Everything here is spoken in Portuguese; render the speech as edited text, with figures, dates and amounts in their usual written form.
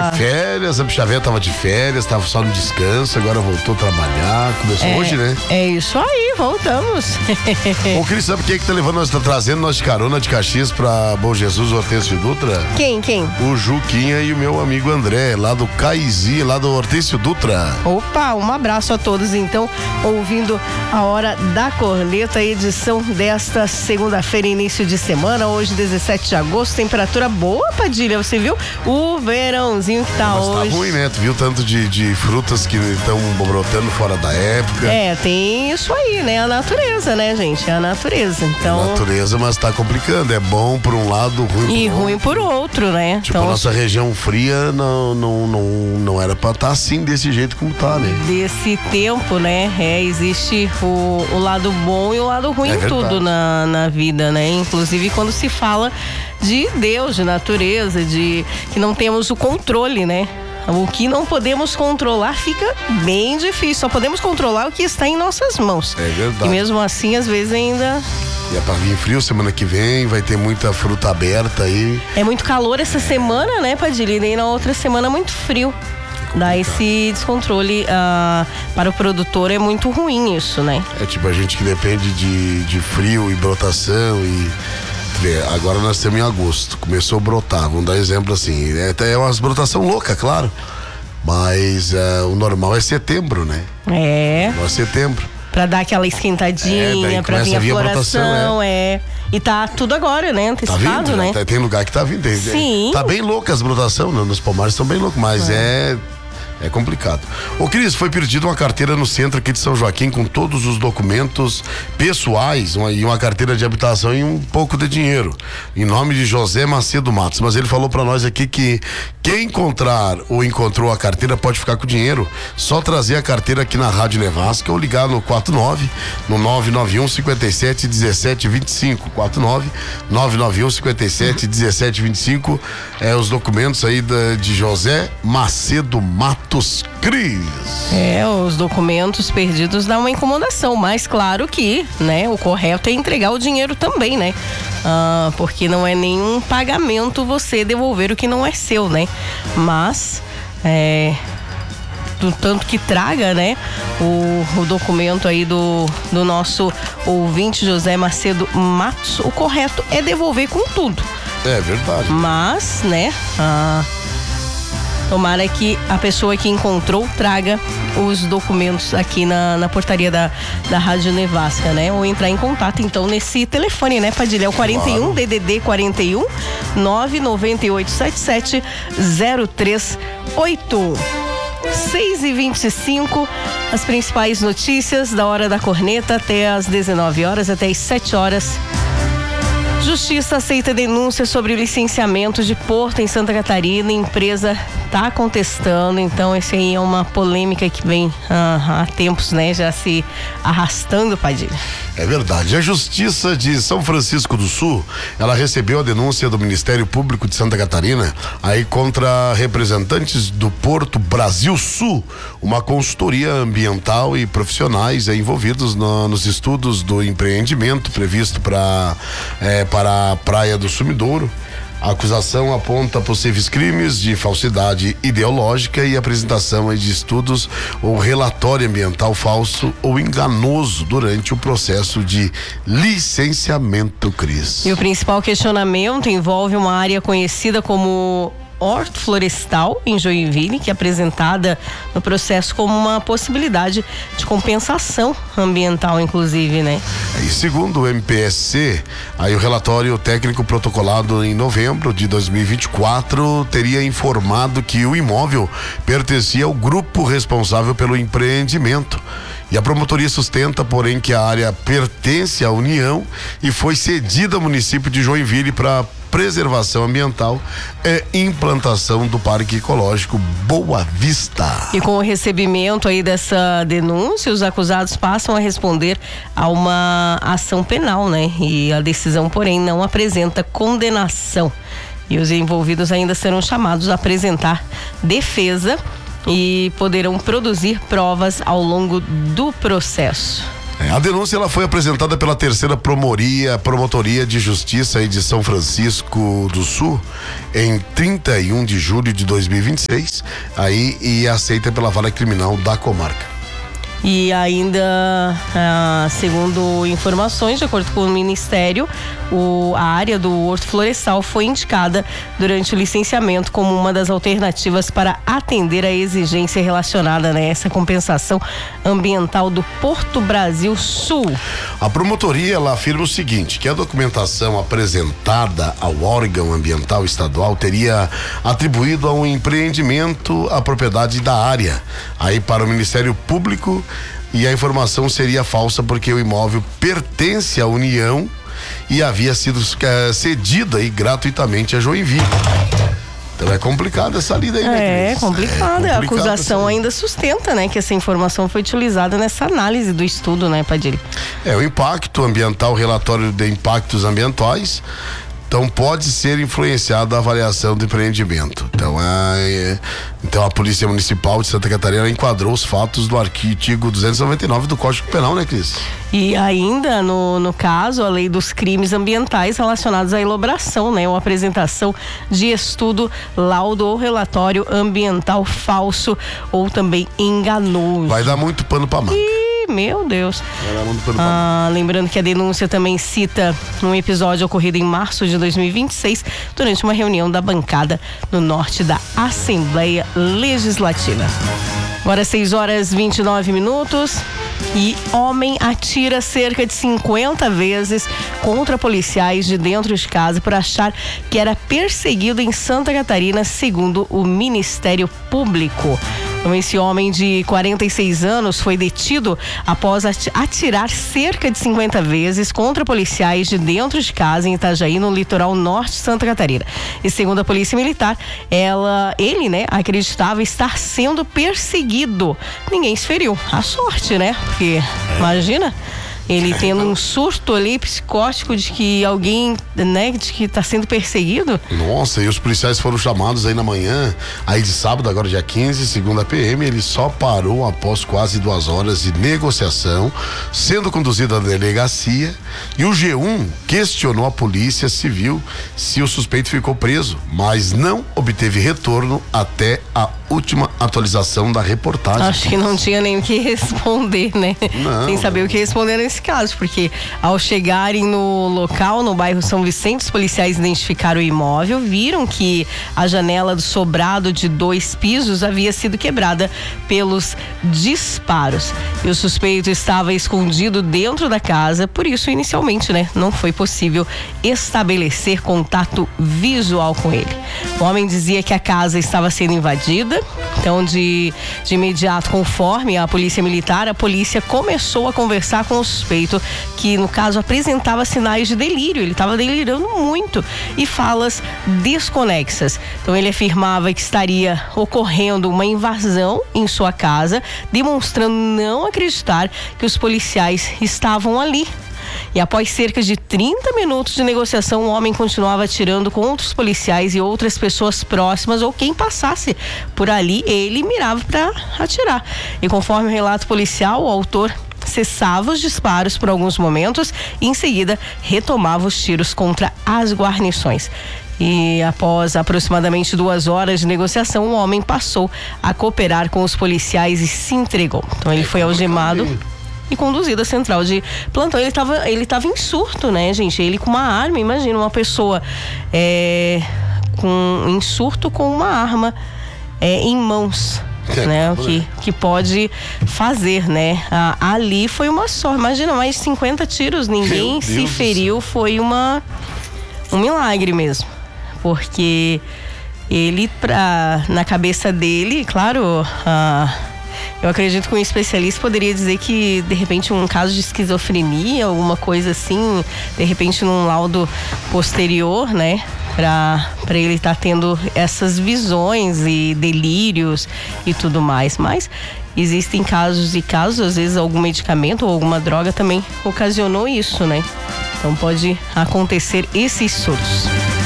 Férias, a bicha velha tava de férias, tava só no descanso, agora voltou a trabalhar, começou hoje, né? É isso aí, voltamos. Ô, Cris, sabe quem é que tá levando nós, tá trazendo nós de carona de Caxias pra Bom Jesus, Hortêncio Dutra? Quem? O Juquinha e o meu amigo André, lá do Caizi, lá do Hortêncio Dutra. Opa, um abraço a todos, então, ouvindo a Hora da Corneta, edição desta segunda-feira, início de semana, hoje 17 de agosto, temperatura boa, Padilha, você viu? O verãozinho que tá hoje. Tá ruim, né? Tu viu tanto de frutas que estão brotando fora da época. Tem isso aí, né? A natureza, né, gente? A natureza, então... A natureza, mas tá complicando, é bom por um lado, ruim e ruim por outro, né? Tipo, então, a nossa região fria não era pra estar assim, desse jeito como tá, né? Desse tempo, né? Existe o lado bom e o lado ruim em tudo na vida, né? Inclusive quando se fala de Deus, de natureza, de que não temos o controle, né? O que não podemos controlar fica bem difícil. Só podemos controlar o que está em nossas mãos. É verdade. E mesmo assim, às vezes ainda... E é pra vir frio semana que vem, vai ter muita fruta aberta aí. É muito calor essa semana, né, Padilha? E na outra semana muito frio. Dá esse descontrole para o produtor, é muito ruim isso, né? É tipo a gente que depende de frio e brotação e... Agora nós estamos em agosto, começou a brotar, vamos dar exemplo assim, é umas brotação louca, claro, mas o normal é setembro, né? É setembro. Pra dar aquela esquentadinha, pra vir a floração, E tá tudo agora, né? Antecipado, tá vindo, né? Tem lugar que tá vindo. Sim. Tá bem louca as brotação, né? Nos pomares estão bem loucos, mas é complicado. Ô, Cris, foi perdida uma carteira no centro aqui de São Joaquim com todos os documentos pessoais e uma carteira de habitação e um pouco de dinheiro, em nome de José Macedo Matos. Mas ele falou pra nós aqui que quem encontrar ou encontrou a carteira pode ficar com o dinheiro, só trazer a carteira aqui na Rádio Nevasca ou ligar no 49 no 991 57 17 25 49 991 57 17 25 os documentos aí de José Macedo Matos Cris. Os documentos perdidos dão uma incomodação, mas claro que, né, o correto é entregar o dinheiro também, né? Porque não é nenhum pagamento você devolver o que não é seu, né? Mas, do tanto que traga, né, o documento aí do nosso ouvinte José Macedo Matos, o correto é devolver com tudo. É verdade. Mas, né, tomara que a pessoa que encontrou traga os documentos aqui na portaria da Rádio Nevasca, né? Ou entrar em contato, então, nesse telefone, né, Padilha? É o 41, DDD 41 99877 0381. 6h25, as principais notícias da Hora da Corneta até às 19 horas, até às 7 horas. Justiça aceita denúncia sobre o licenciamento de Porto em Santa Catarina. A empresa está contestando, então essa aí é uma polêmica que vem há tempos, né, já se arrastando, Padilha. É verdade. A Justiça de São Francisco do Sul, ela recebeu a denúncia do Ministério Público de Santa Catarina aí contra representantes do Porto Brasil Sul, uma consultoria ambiental e profissionais envolvidos nos estudos do empreendimento previsto para a Praia do Sumidouro. A acusação aponta possíveis crimes de falsidade ideológica e apresentação de estudos ou relatório ambiental falso ou enganoso durante o processo de licenciamento, Cris. E o principal questionamento envolve uma área conhecida como Horto Florestal em Joinville, que é apresentada no processo como uma possibilidade de compensação ambiental, inclusive, né? E segundo o MPSC, aí o relatório técnico protocolado em novembro de 2024 teria informado que o imóvel pertencia ao grupo responsável pelo empreendimento. E a promotoria sustenta, porém, que a área pertence à União e foi cedida ao município de Joinville para preservação ambiental e implantação do Parque Ecológico Boa Vista. E com o recebimento aí dessa denúncia, os acusados passam a responder a uma ação penal, né? E a decisão, porém, não apresenta condenação. E os envolvidos ainda serão chamados a apresentar defesa e poderão produzir provas ao longo do processo. A denúncia ela foi apresentada pela terceira Promotoria de Justiça aí de São Francisco do Sul em 31 de julho de 2026 aí, e aceita pela Vara Criminal da comarca. E ainda, segundo informações, de acordo com o Ministério, a área do Horto Florestal foi indicada durante o licenciamento como uma das alternativas para atender a exigência relacionada a essa compensação ambiental do Porto Brasil Sul. A promotoria ela afirma o seguinte, que a documentação apresentada ao órgão ambiental estadual teria atribuído a um empreendimento a propriedade da área aí para o Ministério Público, e a informação seria falsa porque o imóvel pertence à União e havia sido cedida aí gratuitamente a Joinville. Então é complicado essa lida aí, né, Cris? Complicado. A acusação ainda sustenta, né, que essa informação foi utilizada nessa análise do estudo, né, Padilha? O impacto ambiental, relatório de impactos ambientais. Então pode ser influenciada a avaliação do empreendimento. Então a Polícia Municipal de Santa Catarina enquadrou os fatos do artigo 299 do Código Penal, né, Cris? E ainda no caso, a lei dos crimes ambientais relacionados à elaboração, né, ou apresentação de estudo, laudo ou relatório ambiental falso ou também enganoso. Vai dar muito pano pra manga. Meu Deus. Lembrando que a denúncia também cita um episódio ocorrido em março de 2026 durante uma reunião da bancada no norte da Assembleia Legislativa. Agora 6h29 e homem atira cerca de 50 vezes contra policiais de dentro de casa por achar que era perseguido em Santa Catarina, segundo o Ministério Público. Então, esse homem de 46 anos foi detido após atirar cerca de 50 vezes contra policiais de dentro de casa em Itajaí, no litoral norte de Santa Catarina. E segundo a Polícia Militar, ele, né, acreditava estar sendo perseguido. Ninguém se feriu. A sorte, né? Porque, imagina, ele tendo um surto ali psicótico de que alguém, né, de que está sendo perseguido. Nossa, e os policiais foram chamados aí na manhã, aí de sábado, agora dia 15, segundo a PM, ele só parou após quase 2 horas de negociação, sendo conduzido à delegacia, e o G1 questionou a Polícia Civil se o suspeito ficou preso, mas não obteve retorno até a última atualização da reportagem. Acho que não tinha nem o que responder, né? Não. Sem saber o que responder nesse caso, porque ao chegarem no local, no bairro São Vicente, os policiais identificaram o imóvel, viram que a janela do sobrado de 2 pisos havia sido quebrada pelos disparos. E o suspeito estava escondido dentro da casa, por isso, inicialmente, né, não foi possível estabelecer contato visual com ele. O homem dizia que a casa estava sendo invadida, então de imediato, conforme a Polícia Militar, a polícia começou a conversar com o suspeito, que no caso apresentava sinais de delírio, ele estava delirando muito, e falas desconexas. Então ele afirmava que estaria ocorrendo uma invasão em sua casa, demonstrando não acreditar que os policiais estavam ali. E após cerca de 30 minutos de negociação, o homem continuava atirando contra os policiais e outras pessoas próximas ou quem passasse por ali, ele mirava para atirar. E conforme o relato policial, o autor cessava os disparos por alguns momentos e em seguida retomava os tiros contra as guarnições. E após aproximadamente 2 horas de negociação, o homem passou a cooperar com os policiais e se entregou. Então ele foi algemado e conduzido à central de plantão. Ele tava em surto, né, gente? Ele com uma arma, imagina uma pessoa em surto com uma arma em mãos. Né, o que pode fazer, né? Ali foi uma sorte. Imagina, mais de 50 tiros, ninguém se feriu. Foi um milagre mesmo. Porque ele, na cabeça dele, claro, eu acredito que um especialista poderia dizer que, de repente, um caso de esquizofrenia, alguma coisa assim, de repente num laudo posterior, né? Para ele estar tendo essas visões e delírios e tudo mais. Mas existem casos e casos, às vezes algum medicamento ou alguma droga também ocasionou isso, né? Então pode acontecer esses surtos.